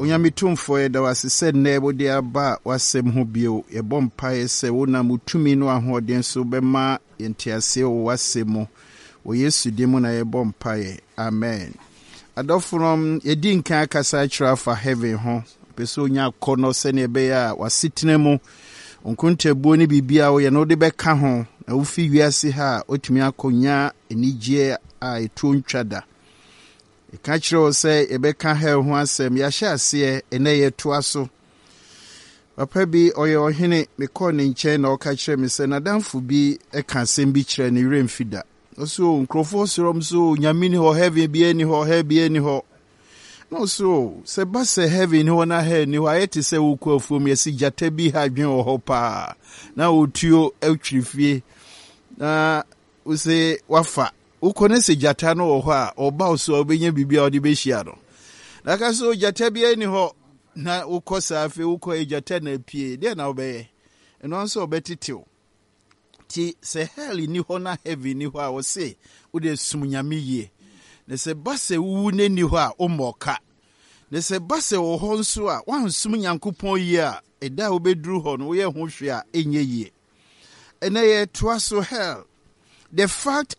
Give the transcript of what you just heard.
Onyamitumfo da wasese nebo de aba wasem ho bio ye bompae se wona mutumi no ahoden so bema entiase wo wasemo wo Yesu dimu na ye bompae. Amen. Adofrom yedi nkan akasa akira fa heaven ho peso nya kono se ne be ya wasitene mu onkuntebuo ni bibia wo ye no de beka ho na wo fi wiase ha otumi akonya enigye a etu ntwada. Ikachiro say ebeka hell ho asem ya hye ase ene yeto aso. Papa bi oye ohene me call ne nche na okachire me se nadamfo bi eka asem bi kire ne remfida. Oso nkrofo sorom so nyamini ho heaven bi eni ho he bi eni ho. No so se ba se heaven ho na he ni ho ayete se wo ku afuom yesi jata bi ha dwen ho pa. Na otuo atwirifie. Na use wafa ukone se jata no wo ho a oba oso obenya bibia odi be hia no na ka so jata bia ni ho na ukosa afi uko ejata na pie de na obeye eno nso obetitiw ti se hell ni ho na heaven ni ho a wo se wo de sumnyame yie ne se base wu ne ni ho a omoka ne se base wo ho nso a wan sum nyankopon yie a eda obeduru ho no wo ye ho hwe a enye yie ene ye toaso hell. The fact